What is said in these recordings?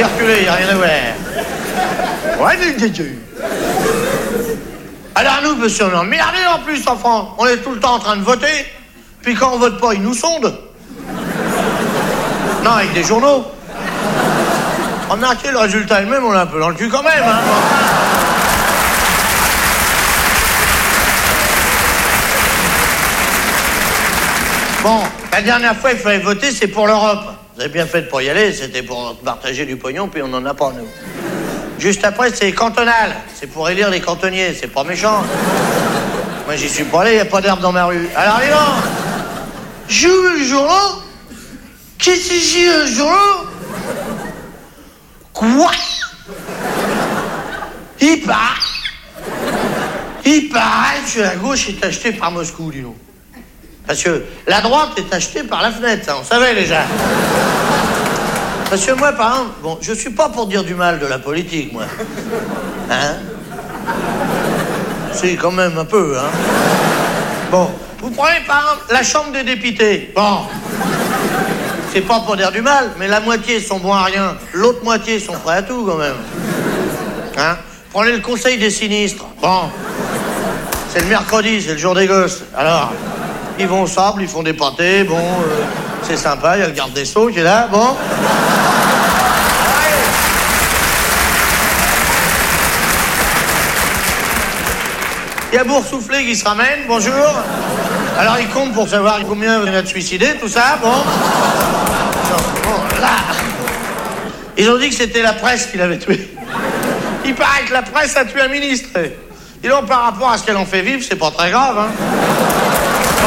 Circuler, y a rien à voir. Ouais, alors nous, monsieur, on est emmerdés en plus, enfant. On est tout le temps en train de voter. Puis quand on vote pas, ils nous sondent. Non, avec des journaux. Remarquez, le résultat est le même, on l'a un peu dans le cul quand même, hein. Bon, la dernière fois, il fallait voter, c'est pour l'Europe. Vous avez bien fait de pas y aller, c'était pour partager du pognon, puis on n'en a pas, nous. Juste après, c'est cantonal. C'est pour élire les cantonniers, c'est pas méchant. Moi, j'y suis pas allé, y a pas d'herbe dans ma rue. Alors, dis donc, j'ouvre le journal. Qu'est-ce que c'est un journal? Quoi? Il paraît que la gauche est achetée par Moscou, dis donc. Parce que la droite est achetée par la fenêtre, ça, on savait déjà. Parce que moi, par exemple, bon, je suis pas pour dire du mal de la politique, moi. Hein? Si, quand même, un peu, hein. Bon, vous prenez, par exemple, la Chambre des députés. Bon, c'est pas pour dire du mal, mais la moitié sont bons à rien. L'autre moitié sont prêts à tout, quand même. Hein? Prenez le Conseil des sinistres. Bon, c'est le mercredi, c'est le jour des gosses. Alors, ils vont au sable, ils font des pâtés, bon, c'est sympa, il y a le garde des Sceaux qui est là, bon. Il y a Boursouflé qui se ramène, bonjour. Alors il compte pour savoir combien il y en a de suicidés, tout ça, bon. Bon, là. Ils ont dit que c'était la presse qui l'avait tué. Il paraît que la presse a tué un ministre. Et donc par rapport à ce qu'elle en fait vivre, c'est pas très grave, hein. Bon.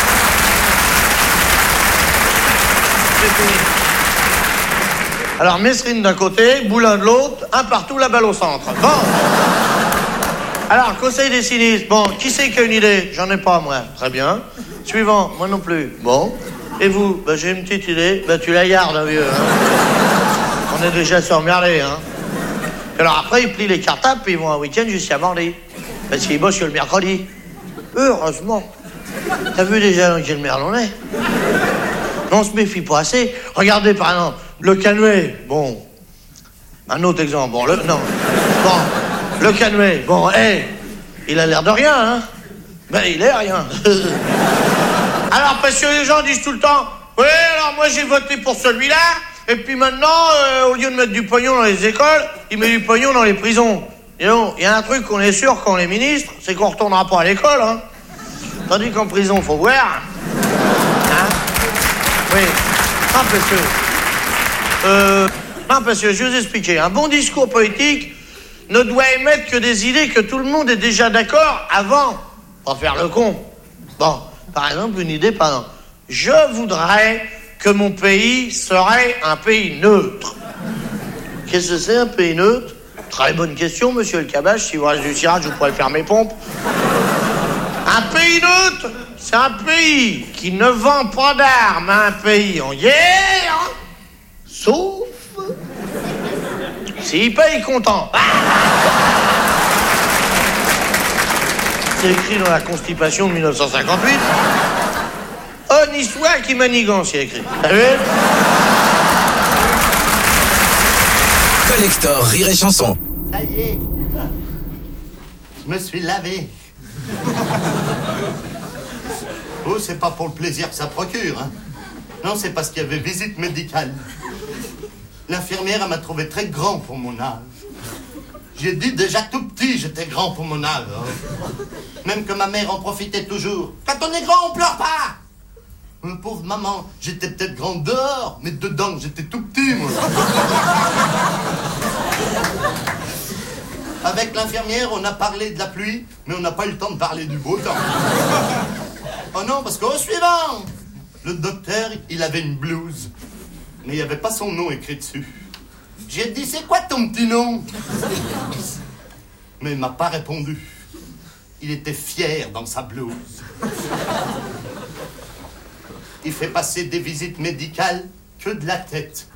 C'est fini. Alors Messrine d'un côté, Boulin de l'autre, un partout, la balle au centre. Bon. Alors, Conseil des sinistres. Bon, qui c'est qui a une idée? J'en ai pas, moi. Très bien. Suivant, moi non plus. Bon. Et vous? Ben, j'ai une petite idée. Ben, tu la gardes, hein, vieux. Hein. On est déjà surmerdés, hein. Alors après, ils plient les cartables, puis ils vont un week-end jusqu'à mardi. Parce qu'ils bossent le mercredi. Heureusement. T'as vu déjà dans quelle merde on est? On se méfie pas assez. Regardez, par exemple, le Canouet. Bon. Un autre exemple. Bon, non. Bon. Le Canouet, bon, il a l'air de rien, hein? Ben, il est rien. Alors, parce que les gens disent tout le temps, oui, alors moi j'ai voté pour celui-là, et puis maintenant, au lieu de mettre du pognon dans les écoles, il met du pognon dans les prisons. Et non, il y a un truc qu'on est sûr quand on est ministre, c'est qu'on retournera pas à l'école, hein? Tandis qu'en prison, faut voir. Hein? Oui. Non, parce que je vais vous expliquer. Un bon discours politique ne doit émettre que des idées que tout le monde est déjà d'accord avant, pour faire le con. Bon, par exemple, une idée, par exemple. Je voudrais que mon pays serait un pays neutre. Qu'est-ce que c'est, un pays neutre? Très bonne question, monsieur le Cabache. Si vous reste du tirage, vous pourrez faire mes pompes. Un pays neutre, c'est un pays qui ne vend pas d'armes à un pays en guerre, sauf s'il paye content. C'est écrit dans la Constitution de 1958. Honni soit qui manigance, c'est écrit. T'as vu? Collector Rire et Chanson. Ça y est, je me suis lavé. Oh, c'est pas pour le plaisir que ça procure, hein. Non, c'est parce qu'il y avait visite médicale. L'infirmière, elle m'a trouvé très grand pour mon âge. J'ai dit déjà tout petit, j'étais grand pour mon âge. Hein. Même que ma mère en profitait toujours. Quand on est grand, on pleure pas. Pauvre maman, j'étais peut-être grand dehors, mais dedans, j'étais tout petit, moi. Avec l'infirmière, on a parlé de la pluie, mais on n'a pas eu le temps de parler du beau temps. Oh non, parce qu'au suivant, le docteur, il avait une blouse. Mais il n'y avait pas son nom écrit dessus. J'ai dit, c'est quoi ton petit nom? Mais il m'a pas répondu. Il était fier dans sa blouse. Il fait passer des visites médicales que de la tête.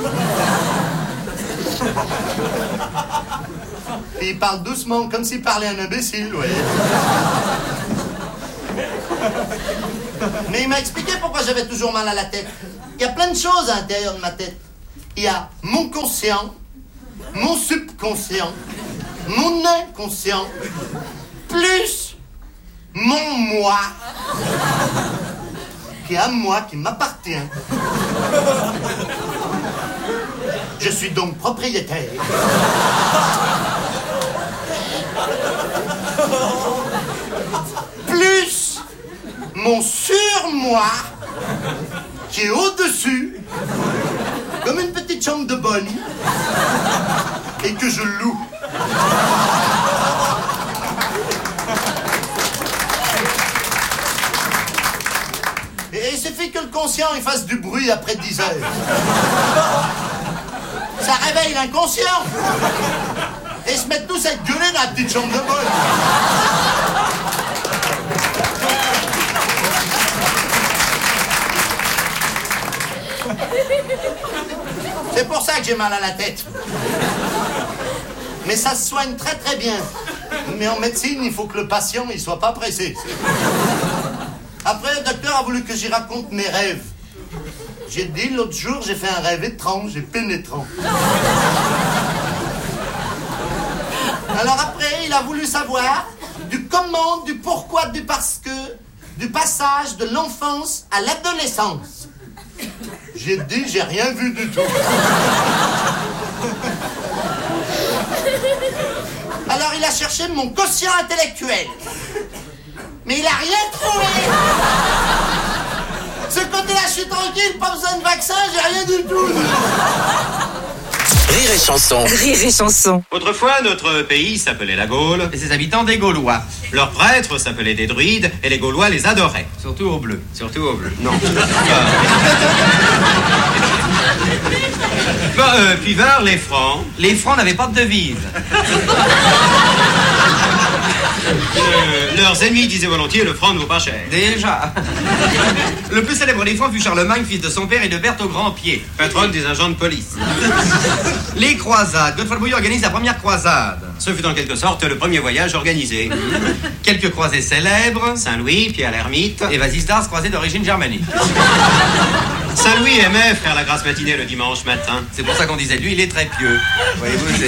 Et il parle doucement, comme s'il parlait un imbécile, ouais. Mais il m'a expliqué pourquoi j'avais toujours mal à la tête. Il y a plein de choses à l'intérieur de ma tête. il y a mon conscient, mon subconscient, mon inconscient, plus mon moi, qui est à moi, qui m'appartient. Je suis donc propriétaire. Plus mon surmoi, qui est au-dessus, comme une petite chambre de bonne, et que je loue. Et il suffit que le conscient il fasse du bruit après 10 heures. Ça réveille l'inconscient. Et ils se mettent tous à gueuler dans la petite chambre de bonne. C'est pour ça que j'ai mal à la tête. Mais ça se soigne très très bien. Mais en médecine, il faut que le patient il soit pas pressé. Après, le docteur a voulu que j'y raconte mes rêves. J'ai dit, l'autre jour, j'ai fait un rêve étrange et pénétrant. Alors après, il a voulu savoir du comment, du pourquoi, du parce que, du passage de l'enfance à l'adolescence. J'ai dit, j'ai rien vu du tout. Alors il a cherché mon quotient intellectuel. Mais il a rien trouvé. Ce côté-là, je suis tranquille, pas besoin de vaccin, j'ai rien du tout. Rire et chanson. Rire et chanson. Autrefois, notre pays s'appelait la Gaule, Et ses habitants des Gaulois. leurs prêtres s'appelaient des druides, et les Gaulois les adoraient. Surtout au bleu. Surtout au bleu. Non. Puis vinrent les Francs. Les Francs n'avaient pas de devise. Leurs ennemis disaient volontiers le franc ne vaut pas cher. Déjà. Le plus célèbre des Francs fut Charlemagne, fils de son père et de Berthe au grand pied. Patronne des agents de police. Les croisades. Godefroy Bouillon organise la première croisade. Ce fut en quelque sorte le premier voyage organisé. Quelques croisés célèbres. Saint-Louis, Pierre l'Ermite. Et Vasistas, croisé d'origine germanique. Saint-Louis aimait faire la grasse matinée le dimanche matin. C'est pour ça qu'on disait de lui, il est très pieux. Voyez-vous, c'est...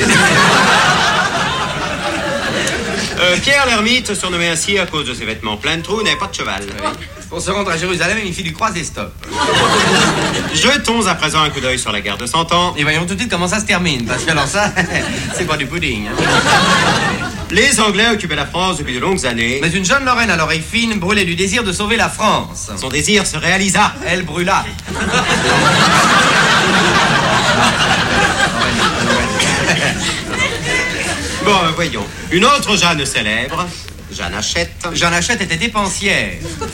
Pierre l'Ermite, surnommé ainsi à cause de ses vêtements pleins de trous, n'avait pas de cheval. Oui. Pour se rendre à Jérusalem, il fit du croisé-stop. Jetons à présent un coup d'œil sur la guerre de 100 ans. Et voyons tout de suite comment ça se termine, parce que alors ça, c'est pas du pudding. Hein. Les Anglais occupaient la France depuis de longues années. Mais une jeune Lorraine à l'oreille fine brûlait du désir de sauver la France. Son désir se réalisa. Elle brûla. Bon, voyons. Une autre Jeanne célèbre, Jeanne Hachette. Jeanne Hachette était dépensière.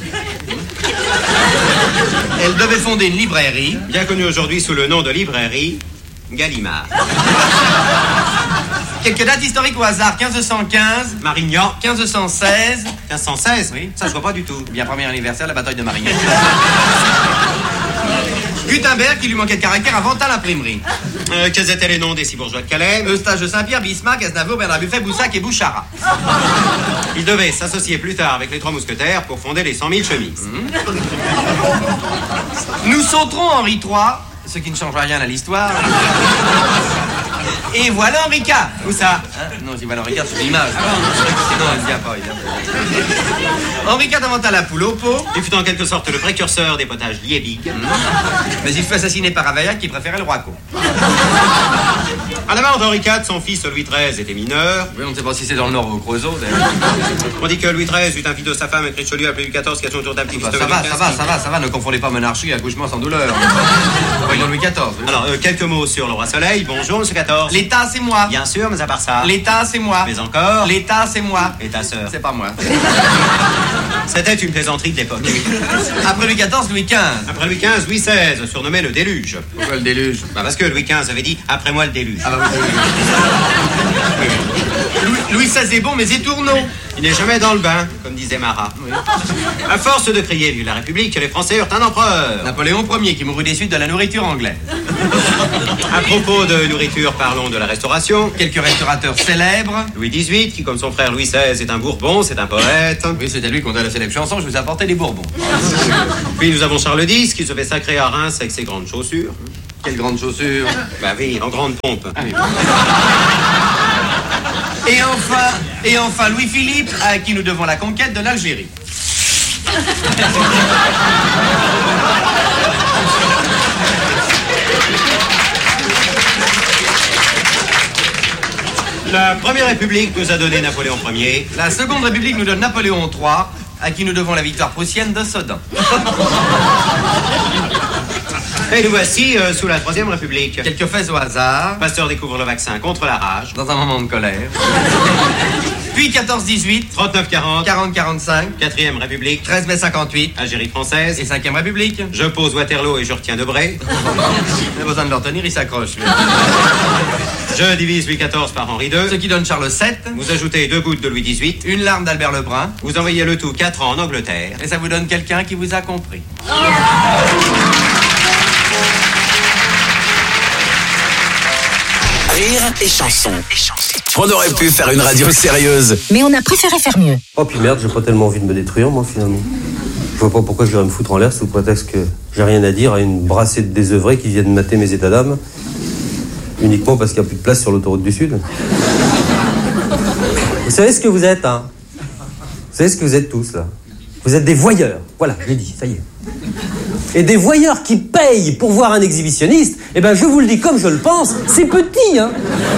Elle devait fonder une librairie. Bien connue aujourd'hui sous le nom de librairie Gallimard. Quelques dates historiques au hasard. 1515. Marignan. 1516. 1516. Oui. Ça, je vois pas du tout. Bien, premier anniversaire, la bataille de Marignan. Gutenberg, qui lui manquait de caractère, inventa l'imprimerie. Quels étaient les noms des 6 bourgeois de Calais? Eustache de Saint-Pierre, Bismarck, Aznavour, Bernard Buffet, Boussac et Bouchara. Ils devaient s'associer plus tard avec les 3 mousquetaires pour fonder les 100 000 chemises. Nous sauterons Henri III, ce qui ne change rien à l'histoire. Et voilà Henri IV. Où ça? Non, si voilà Henri IV, c'est l'image. Non, il vient pas, Henri IV inventa la poule au pot. Il fut en quelque sorte le précurseur des potages Liebig. Mais il fut assassiné par Ravaillac qui préférait le Roico. À la mort d'Henri IV, son fils Louis XIII était mineur. Oui, on ne sait pas si c'est dans le Nord ou au Creusot, d'ailleurs. On dit que Louis XIII eut un fils de sa femme et Richelieu appelé Louis XIV qui a son tour d'un petit fils de Ça Louis XV. va, ne confondez pas monarchie et accouchement sans douleur. Voyons Louis XIV. Oui. Alors, quelques mots sur le roi Soleil. Bonjour, monsieur XIV. L'État, c'est moi. Bien sûr, mais à part ça. L'État, c'est moi. Mais encore. L'État, c'est moi. Et ta sœur. C'est pas moi. C'était une plaisanterie de l'époque. Après Louis XIV, Louis XV. Après Louis XV, Louis XVI, surnommé le déluge. Pourquoi le déluge? Parce que Louis XV avait dit « Après moi le déluge Ah bah oui. Louis XVI est bon, mais étourneau. Il n'est jamais dans le bain, comme disait Marat. Oui. À force de crier « Vive la République », les Français eurent un empereur. Napoléon Ier qui mourut des suites de la nourriture anglaise. À propos de nourriture, parlons de la Restauration. Quelques restaurateurs célèbres. Louis XVIII, qui comme son frère Louis XVI est un Bourbon, c'est un poète. Oui, c'est à lui qu'on doit la célèbre chanson, je vous ai apporté des Bourbons. Puis nous avons Charles X, qui se fait sacrer à Reims avec ses grandes chaussures. Quelle grande chaussure. Bah oui, en grande pompe. Et enfin, Louis-Philippe, à qui nous devons la conquête de l'Algérie. La Première République nous a donné Napoléon Ier. La Seconde République nous donne Napoléon III, à qui nous devons la victoire prussienne de Sedan. Et nous voici sous la Troisième République. Quelques faits au hasard. Pasteur découvre le vaccin contre la rage. Dans un moment de colère. Puis 14-18. 39-40. 40-45. Quatrième République. 13 mai 58. Algérie française. Et 5e République. Je pose Waterloo et je retiens Debré. On a besoin de le retenir, il s'accroche. Lui. Je divise Louis XIV par Henri II. Ce qui donne Charles VII. Vous ajoutez 2 gouttes de Louis XVIII. Une larme d'Albert Lebrun. Vous envoyez le tout 4 ans en Angleterre. Et ça vous donne quelqu'un qui vous a compris. Rire et chanson. On aurait pu faire une radio sérieuse. Mais on a préféré faire mieux. Oh puis merde, j'ai pas tellement envie de me détruire moi finalement. Je vois pas pourquoi j'irais me foutre en l'air sous prétexte que j'ai rien à dire à une brassée de désœuvrés qui viennent mater mes états d'âme. Uniquement parce qu'il n'y a plus de place sur l'autoroute du Sud. Vous savez ce que vous êtes, hein? Vous savez ce que vous êtes tous là? Vous êtes des voyeurs. Voilà, je l'ai dit, ça y est. Et des voyeurs qui payent pour voir un exhibitionniste, eh ben je vous le dis comme je le pense, c'est petit, hein.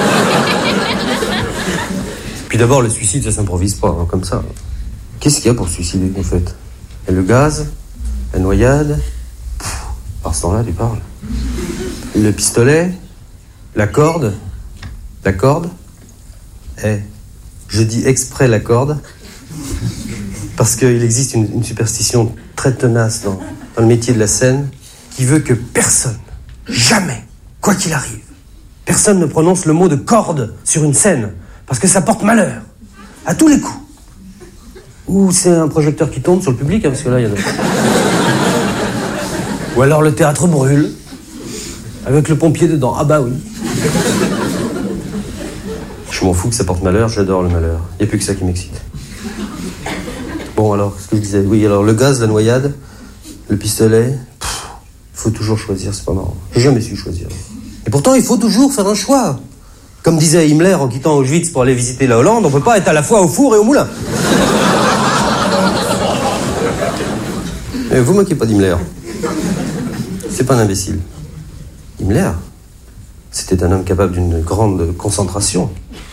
Puis d'abord, le suicide, ça s'improvise pas, hein, comme ça. Qu'est-ce qu'il y a pour se suicider, en fait? Et le gaz? La noyade? Par ce temps-là, tu parles. Le pistolet? La corde? La corde? Je dis exprès la corde, parce qu'il existe une superstition très tenace dans le métier de la scène, qui veut que personne, jamais, quoi qu'il arrive, personne ne prononce le mot de corde sur une scène, parce que ça porte malheur, à tous les coups. Ou c'est un projecteur qui tombe sur le public, hein, parce que là, il y en a... Ou alors le théâtre brûle, avec le pompier dedans. Ah bah oui. Je m'en fous que ça porte malheur, j'adore le malheur. Il n'y a plus que ça qui m'excite. Bon, alors, ce que je disais, oui, alors le gaz, la noyade, le pistolet, faut toujours choisir, c'est pas marrant. J'ai jamais su choisir. Et pourtant, il faut toujours faire un choix. Comme disait Himmler en quittant Auschwitz pour aller visiter la Hollande, on peut pas être à la fois au four et au moulin. Mais vous moquez pas d'Himmler. C'est pas un imbécile. Himmler, c'était un homme capable d'une grande concentration.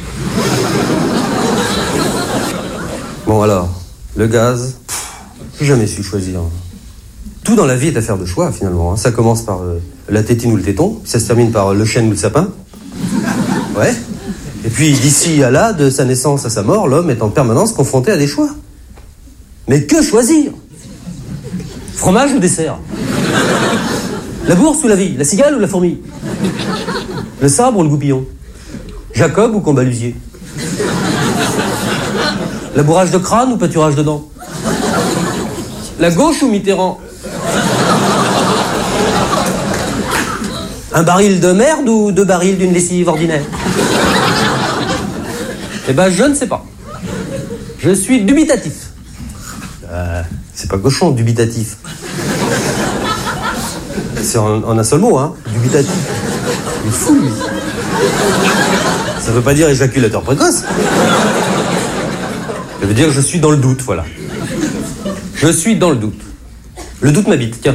Bon alors, le gaz, j'ai jamais su choisir. Tout dans la vie est affaire de choix, finalement. Ça commence par la tétine ou le téton, puis ça se termine par le chêne ou le sapin. Ouais. Et puis, d'ici à là, de sa naissance à sa mort, l'homme est en permanence confronté à des choix. Mais que choisir? Fromage ou dessert? La bourse ou la vie? La cigale ou la fourmi? Le sabre ou le goupillon? Jacob ou Combalusier? Labourage de crâne ou pâturage de dents? La gauche ou Mitterrand? Un baril de merde ou 2 barils d'une lessive ordinaire? Eh ben, je ne sais pas. Je suis dubitatif. C'est pas cochon, dubitatif. C'est en un seul mot, hein, dubitatif. Il est fou, lui. Ça veut pas dire éjaculateur précoce. Ça veut dire que je suis dans le doute, voilà. Je suis dans le doute. Le doute m'habite, tiens.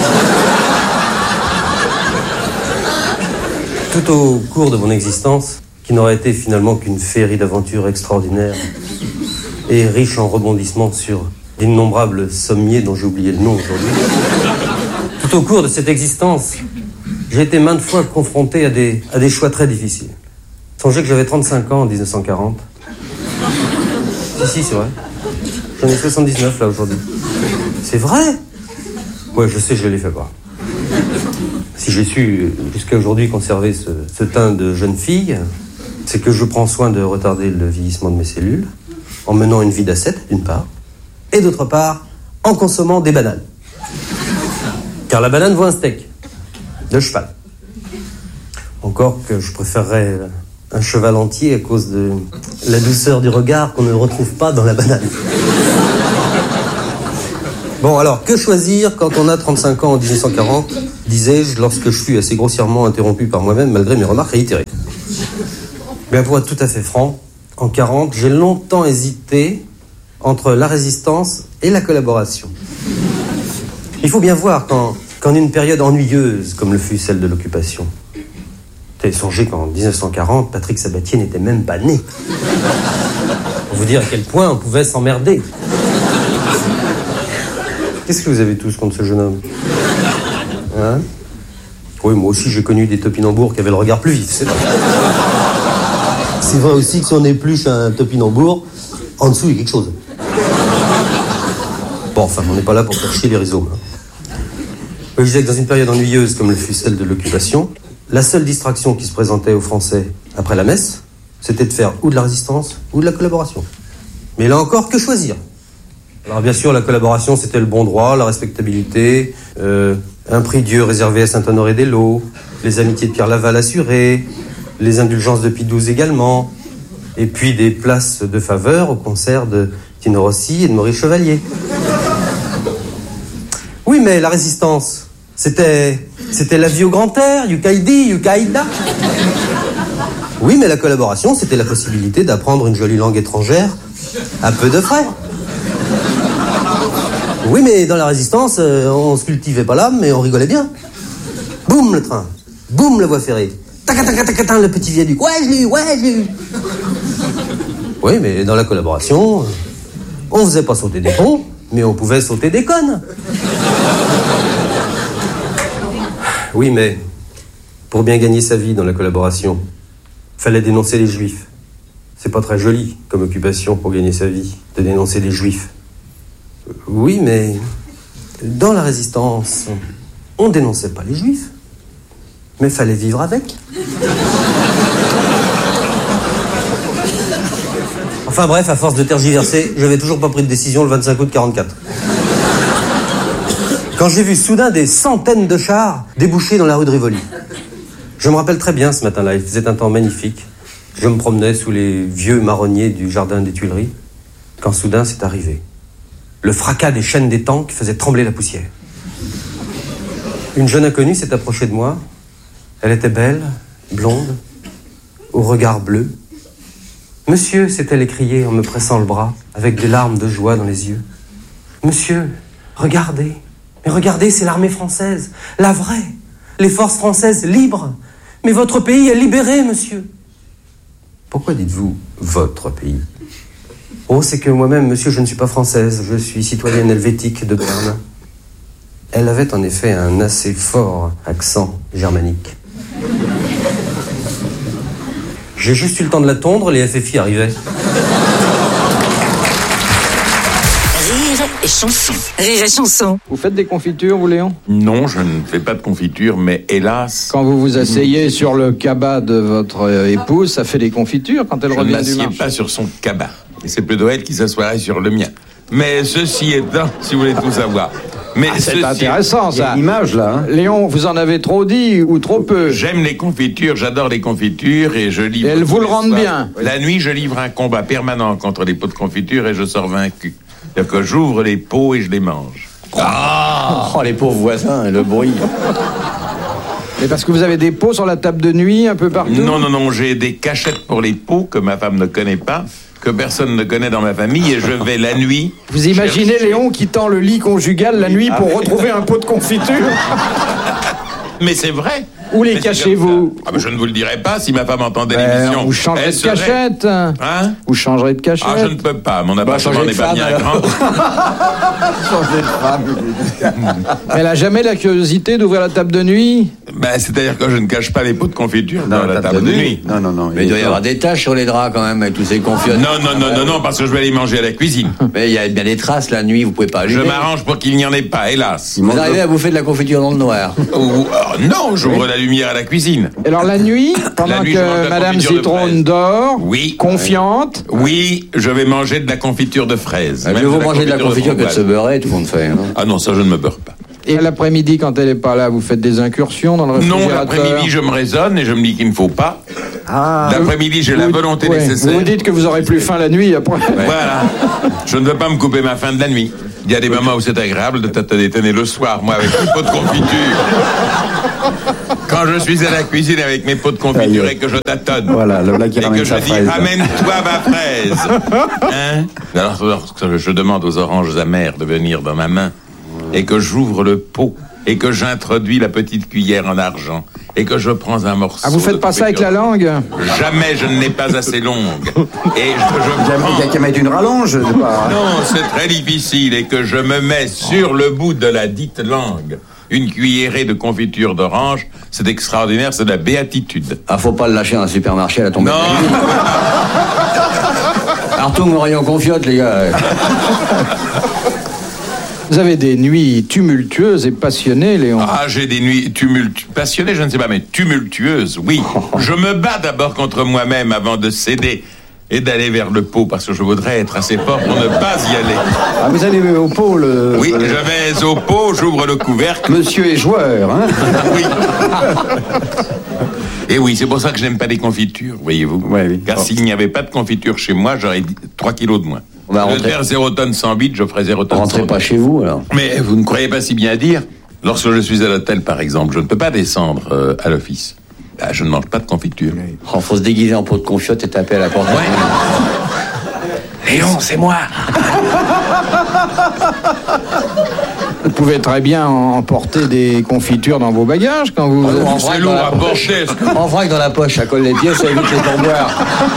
Tout au cours de mon existence, qui n'aurait été finalement qu'une féerie d'aventures extraordinaires et riche en rebondissements sur d'innombrables sommiers dont j'ai oublié le nom aujourd'hui. Tout au cours de cette existence, j'ai été maintes fois confronté à des choix très difficiles. Songez que j'avais 35 ans en 1940. Si, c'est vrai. J'en ai 79 là aujourd'hui. C'est vrai? Ouais, je sais, je l'ai fait pas. Si j'ai su jusqu'à aujourd'hui conserver ce teint de jeune fille, c'est que je prends soin de retarder le vieillissement de mes cellules, en menant une vie d'ascète, d'une part, et d'autre part, en consommant des bananes. Car la banane vaut un steak de cheval. Encore que je préférerais un cheval entier à cause de la douceur du regard qu'on ne retrouve pas dans la banane. Bon, alors, que choisir quand on a 35 ans en 1940, disais-je, lorsque je fus assez grossièrement interrompu par moi-même, malgré mes remarques réitérées. Bien, pour être tout à fait franc, en 40, j'ai longtemps hésité entre la résistance et la collaboration. Il faut bien voir qu'en une période ennuyeuse, comme le fut celle de l'occupation, t'avez songé qu'en 1940, Patrick Sabatier n'était même pas né. Pour vous dire à quel point on pouvait s'emmerder. Qu'est-ce que vous avez tous contre ce jeune homme? Hein? Oui, moi aussi j'ai connu des topinambours qui avaient le regard plus vif, c'est vrai. C'est vrai aussi que si on épluche un topinambour, en dessous il y a quelque chose. Bon, enfin, on n'est pas là pour faire chier les réseaux. Je disais que dans une période ennuyeuse comme le fut celle de l'occupation, la seule distraction qui se présentait aux Français après la messe, c'était de faire ou de la résistance ou de la collaboration. Mais là encore, que choisir? Alors bien sûr, la collaboration, c'était le bon droit, la respectabilité, un prix Dieu réservé à Saint-Honoré-des-Laux, les amitiés de Pierre Laval assurées, les indulgences de Pie XII également, et puis des places de faveur au concert de Tino Rossi et de Maurice Chevalier. Oui, mais la résistance, c'était la vie au grand air, Yukaidi, Yukaïda. Oui, mais la collaboration, c'était la possibilité d'apprendre une jolie langue étrangère à peu de frais. Oui, mais dans la résistance, on se cultivait pas l'âme, mais on rigolait bien. Boum, le train. Boum, la voie ferrée. Tac, le petit viaduc. Ouais, je l'ai eu. Oui, mais dans la collaboration, on faisait pas sauter des ponts, mais on pouvait sauter des connes. Oui, mais pour bien gagner sa vie dans la collaboration, fallait dénoncer les juifs. C'est pas très joli comme occupation pour gagner sa vie, de dénoncer les juifs. Oui, mais dans la résistance, on dénonçait pas les juifs, mais fallait vivre avec. Enfin bref, à force de tergiverser, j'avais toujours pas pris de décision le 25 août 44. Quand j'ai vu soudain des centaines de chars déboucher dans la rue de Rivoli. Je me rappelle très bien ce matin-là, il faisait un temps magnifique. Je me promenais sous les vieux marronniers du jardin des Tuileries, quand soudain c'est arrivé. Le fracas des chaînes des tanks faisait trembler la poussière. Une jeune inconnue s'est approchée de moi. Elle était belle, blonde, au regard bleu. « Monsieur », s'est-elle écriée en me pressant le bras, avec des larmes de joie dans les yeux. « Monsieur, regardez. Mais regardez, c'est l'armée française, la vraie. Les forces françaises libres. Mais votre pays est libéré, monsieur. » Pourquoi dites-vous « votre pays » ? Oh, c'est que moi-même, monsieur, je ne suis pas française. Je suis citoyenne helvétique de Berne. Elle avait en effet un assez fort accent germanique. J'ai juste eu le temps de la tondre, les FFI arrivaient. Rire et chanson. Vous faites des confitures, vous, Léon? Non, je ne fais pas de confiture, mais hélas... Quand vous vous asseyez sur le cabas de votre épouse, ça fait des confitures quand elle revient du marché? Je ne m'assieds pas sur son cabas. Et c'est plutôt elle qui s'assoirait sur le mien. Mais ceci étant, si vous voulez tout savoir... Mais c'est intéressant, ça. Il y a une image, là. Hein. Léon, vous en avez trop dit ou trop peu? J'aime les confitures, j'adore les confitures et je livre... Et elles vous le rendent bien? La nuit, je livre un combat permanent contre les pots de confiture et je sors vaincu. C'est-à-dire que j'ouvre les pots et je les mange. Oh, les pauvres voisins et le bruit. Mais parce que vous avez des pots sur la table de nuit un peu partout? Non, j'ai des cachettes pour les pots que ma femme ne connaît pas, que personne ne connaît dans ma famille, et je vais la nuit... Vous imaginez Léon quittant le lit conjugal la nuit pour retrouver un pot de confiture? Mais c'est vrai. Où les cachez-vous? Je ne vous le dirai pas si ma femme entendait l'émission. Vous changerez de cachette. Hein? Vous changerez de cachette. Je ne peux pas. Mon appartement n'est pas bien grand. Changer de femme. Elle a jamais la curiosité d'ouvrir la table de nuit? C'est-à-dire que je ne cache pas les pots de confiture dans la table de nuit. Non. Mais il doit y avoir des taches sur les draps quand même, avec tous ces confitures. Non, parce que je vais les manger à la cuisine. Mais il y a bien des traces la nuit, vous pouvez pas allumer. Je m'arrange pour qu'il n'y en ait pas, hélas. Vous arrivez à bouffer de la confiture dans le noir? Non, j'ouvre la lumière à la cuisine. Alors la nuit, pendant que Madame Citrone dort, oui, confiante. Oui, je vais manger de la confiture de fraises. Mieux vaut manger de la confiture que de se beurrer, tout le monde fait. Hein. Ah non, ça je ne me beurre pas. Et l'après-midi, quand elle n'est pas là, vous faites des incursions dans le réfrigérateur? Non, l'après-midi, je me raisonne et je me dis qu'il ne faut pas. L'après-midi, j'ai la volonté nécessaire. Vous dites que vous aurez plus faim la nuit après. Voilà. Je ne veux pas me couper ma faim de la nuit. Il y a des moments où c'est agréable de tâtonner le soir, moi, avec mes pots de confiture. Quand je suis à la cuisine avec mes pots de confiture et que je tâtonne. Voilà, le là qui et ramène que je sa dis, fraise. ramène-toi ma fraise. Hein? Alors, lorsque je demande aux oranges amères de venir dans ma main, et que j'ouvre le pot, et que j'introduis la petite cuillère en argent, et que je prends un morceau. Ah, vous faites pas ça avec la langue? Jamais je ne l'ai pas assez longue. Et Il y a qu'à mettre une rallonge, c'est pas... Non, c'est très difficile, et que je me mets sur le bout de la dite langue une cuillerée de confiture d'orange, c'est extraordinaire, c'est de la béatitude. Ah, faut pas le lâcher dans un supermarché, la tomber. Non. Artung au rayon confiote, les gars. Vous avez des nuits tumultueuses et passionnées, Léon. Ah, j'ai des nuits passionnées, je ne sais pas, mais tumultueuses, oui. Je me bats d'abord contre moi-même avant de céder et d'aller vers le pot, parce que je voudrais être assez fort pour ne pas y aller. Ah, vous allez au pot, le... Oui, je vais au pot, j'ouvre le couvercle. Monsieur est joueur, hein? Oui. Et oui, c'est pour ça que je n'aime pas les confitures, voyez-vous. Ouais, oui. Car s'il n'y avait pas de confiture chez moi, j'aurais 3 kilos de moins. On va Je vais rentrer. faire 0 tonne 108, je ferai 0 tonne 108. Rentrez pas chez vous, alors. Mais vous ne croyez pas si bien dire. Lorsque je suis à l'hôtel, par exemple, je ne peux pas descendre à l'office. Là, je ne mange pas de confiture. Oh, faut se déguiser en pot de confiote et taper à la porte. Ouais. Léon, c'est moi. Vous pouvez très bien emporter des confitures dans vos bagages quand vous... C'est lourd à porter. En vrac dans la poche, ça colle les pièces, ça évite les pourboires.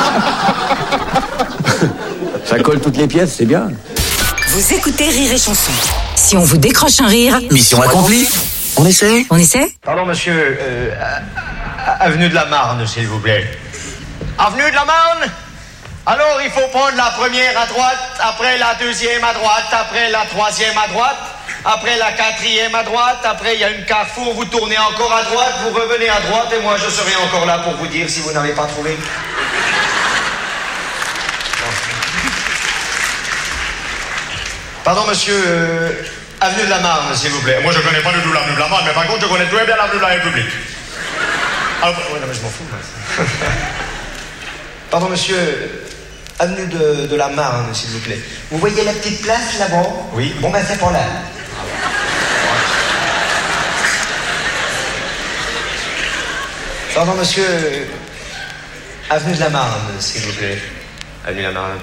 Ça colle toutes les pièces, c'est bien. Vous écoutez Rire et Chanson. Si on vous décroche un rire, Mission accomplie. On essaie? on essaie? Pardon, monsieur, avenue de la Marne, s'il vous plaît. Avenue de la Marne? Alors, il faut prendre la première à droite, après la deuxième à droite, après la troisième à droite, après la quatrième à droite, après il y a une carrefour, vous tournez encore à droite, vous revenez à droite, et moi je serai encore là pour vous dire si vous n'avez pas trouvé. Pardon, monsieur, avenue de la Marne, s'il vous plaît. Moi, je connais pas du tout l'avenue de la Marne, mais par contre, je connais très bien l'avenue de la République. Alors, ouais, non, mais je m'en fous, moi. Pardon, monsieur, avenue de la Marne, s'il vous plaît. Vous voyez la petite place là-bas? Oui. Bon, ben, c'est pour là. Pardon, monsieur, avenue de la Marne, s'il vous plaît. Avenue de la Marne.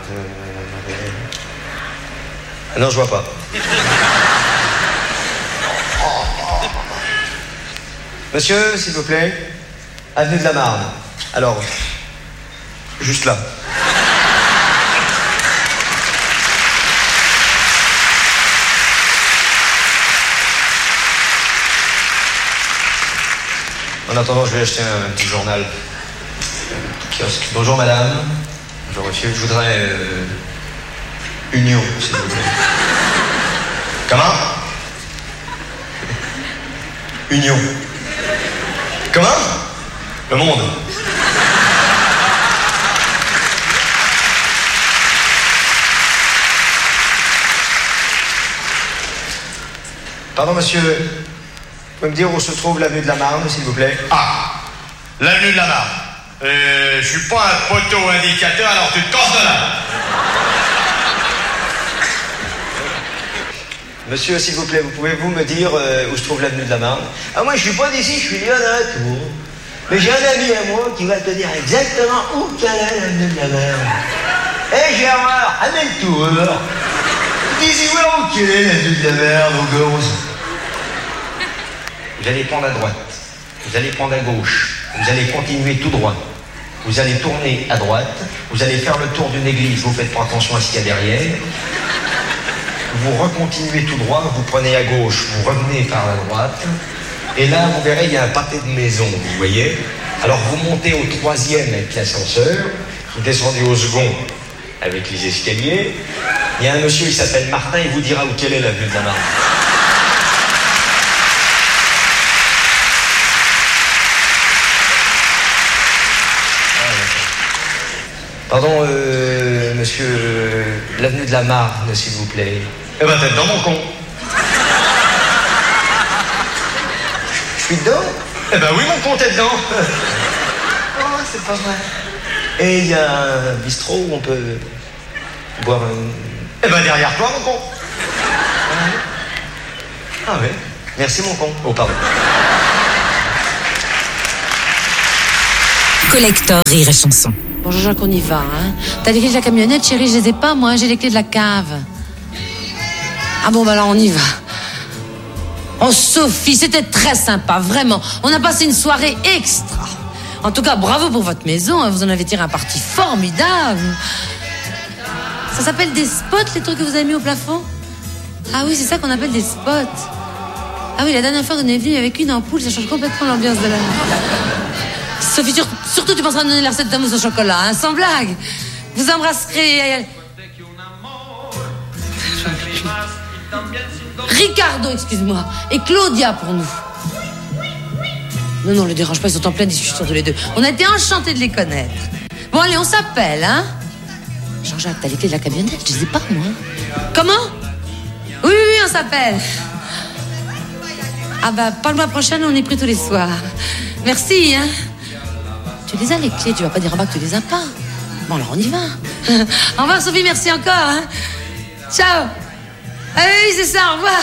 Ah non, je vois pas. Monsieur, s'il vous plaît, avenue de la Marne. Alors, juste là. En attendant, je vais acheter un petit journal. Kiosque. Bonjour madame. Bonjour monsieur. Je voudrais Union, s'il vous plaît. Comment? Union. Comment? Le Monde. Pardon, monsieur. Vous pouvez me dire où se trouve l'avenue de la Marne, s'il vous plaît? Ah, l'avenue de la Marne. Je suis pas un poteau indicateur, alors tu te casses de là. Monsieur, s'il vous plaît, vous pouvez-vous me dire où se trouve l'avenue de la Marne? Ah, moi, je suis pas d'ici, je suis là dans la tour. Mais j'ai un ami à moi qui va te dire exactement où qu'elle est l'avenue de la Marne. Hé, Gérard, amène-toi. Dis-y où qu'elle est l'avenue de la Marne, aux gosses. Vous allez prendre à droite, vous allez prendre à gauche, vous allez continuer tout droit, vous allez tourner à droite, vous allez faire le tour d'une église, vous faites pas attention à ce qu'il y a derrière, vous recontinuez tout droit, vous prenez à gauche, vous revenez par la droite, et là vous verrez il y a un pâté de maison, vous voyez. Alors vous montez au troisième avec l'ascenseur, vous descendez au second avec les escaliers, il y a un monsieur, il s'appelle Martin, il vous dira où quelle est l'avenue de la Marne. Pardon, monsieur, l'avenue de la Marne, s'il vous plaît. Eh ben, t'es dedans, mon con. Je suis dedans? Eh ben oui, mon con, t'es dedans. Oh, c'est pas vrai. Et il y a un bistrot où on peut boire un... Eh ben, derrière toi, mon con. Ah ouais. Merci mon con. Oh pardon. Collector Rire et Chanson. Bon, Jean-Jacques, on y va, hein. T'as les clés de la camionnette, chérie? Je les ai pas, moi. J'ai les clés de la cave. Ah bon, bah là, on y va. Oh, Sophie, c'était très sympa, vraiment. On a passé une soirée extra. En tout cas, bravo pour votre maison. Hein. Vous en avez tiré un parti formidable. Ça s'appelle des spots, les trucs que vous avez mis au plafond? Ah oui, c'est ça qu'on appelle des spots. Ah oui, la dernière fois qu'on est venu avec une ampoule, ça change complètement l'ambiance de la... Sophie, surtout tu penseras me donner la recette de ta mousse au chocolat, hein, sans blague. Vous embrasserez... Ricardo, excuse-moi, et Claudia pour nous. Non, les dérange pas, ils sont en pleine discussion tous les deux. On a été enchantés de les connaître. Bon, allez, on s'appelle, hein. Jean-Jacques, t'as les clés de la camionnette? Je les ai pas, moi. Comment? Oui, on s'appelle. Ah bah, pas le mois prochain, on est pris tous les soirs. Merci, hein. Tu les as, les clés, tu vas pas dire en bas que tu les as pas. Bon, alors on y va. Au revoir, Sophie, merci encore, hein. Ciao. Ah oui, c'est ça, au revoir.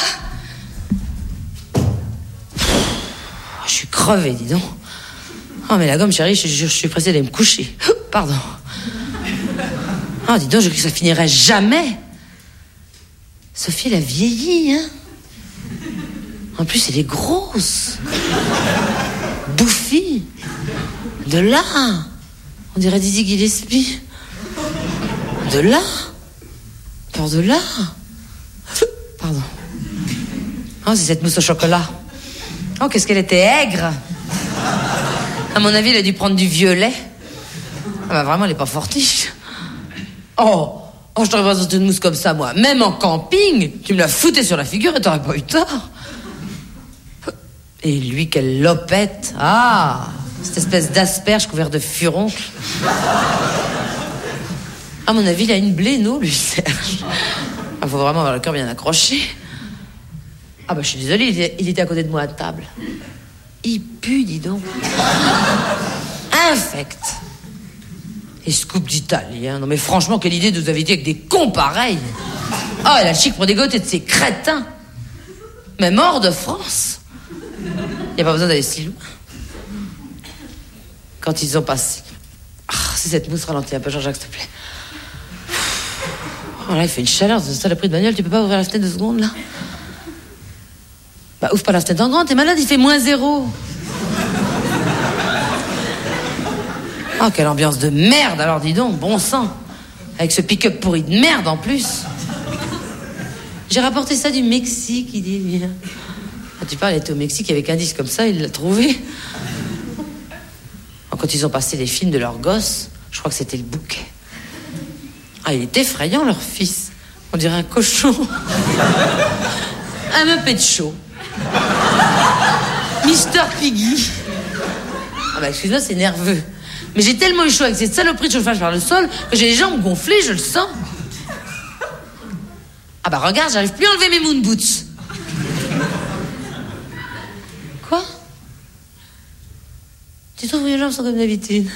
Je suis crevée, dis donc. Oh, mais la gomme, chérie, je suis pressée d'aller me coucher. Pardon. Oh, dis donc, je cru que ça finirait jamais. Sophie, elle a vieilli, hein. En plus, elle est grosse. Bouffie. De là. On dirait Dizzy Gillespie. De là. Par de là. Pardon. Oh, c'est cette mousse au chocolat. Oh, qu'est-ce qu'elle était aigre. À mon avis, elle a dû prendre du violet. Ah bah vraiment, elle est pas fortiche. Oh, je t'aurais pas sorti une mousse comme ça, moi. Même en camping, tu me la foutais sur la figure et t'aurais pas eu tort. Et lui, quelle lopette. Ah, cette espèce d'asperge couvert de furoncle. À mon avis, il a une bléno, lui, Serge. Il faut vraiment avoir le cœur bien accroché. Ah bah, je suis désolée, il était à côté de moi à table. Il pue, dis donc. Infect. Et scoop d'italien. Non mais franchement, quelle idée de vous inviter avec des cons pareils. Oh, elle a le chic pour dégoter de ces crétins. Même hors de France. Il n'y a pas besoin d'aller si loin. Quand ils ont passé... Ah, si cette mousse ralentit un peu, Jean-Jacques, s'il te plaît. Oh là, il fait une chaleur, ce saloperie de bagnole. Tu peux pas ouvrir la fenêtre 2 secondes, là? Bah, ouvre pas la fenêtre en grand, t'es malade, il fait -0. Oh, quelle ambiance de merde, alors dis donc, bon sang. Avec ce pick-up pourri de merde, en plus. J'ai rapporté ça du Mexique, il dit, lui. Ah, tu parles, il était au Mexique avec un disque comme ça, il l'a trouvé. Oh, quand ils ont passé les films de leurs gosses, je crois que c'était le bouquet. Ah, il est effrayant, leur fils. On dirait un cochon. Un muppet show. Mister Piggy. Ah bah, excuse-moi, c'est nerveux. Mais j'ai tellement eu chaud avec cette saloperie de chauffage par le sol que j'ai les jambes gonflées, je le sens. Ah bah regarde, j'arrive plus à enlever mes moon boots. Quoi? Tu trouves que les jambes sont comme d'habitude?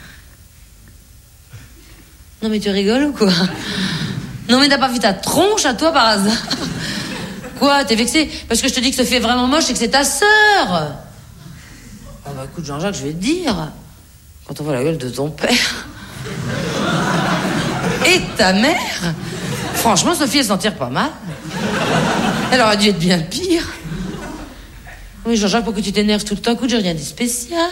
Non mais tu rigoles ou quoi? Non mais t'as pas vu ta tronche à toi par hasard? Quoi, t'es vexé? Parce que je te dis que Sophie est vraiment moche et que c'est ta sœur. Ah bah écoute Jean-Jacques, je vais te dire. Quand on voit la gueule de ton père et ta mère, franchement, Sophie, elle s'en tire pas mal. Elle aurait dû être bien pire. Oui, Jean-Jacques, pourquoi tu t'énerves tout le temps? Écoute, j'ai rien dit spécial.